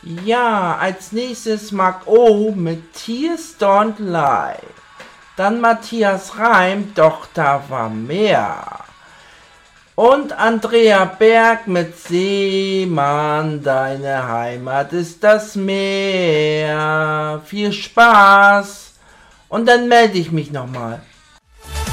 Ja, als nächstes Mark O mit Tears Don't Lie. Dann Matthias Reim, doch da war mehr. Und Andrea Berg mit Seemann, deine Heimat ist das Meer. Viel Spaß und dann melde ich mich nochmal.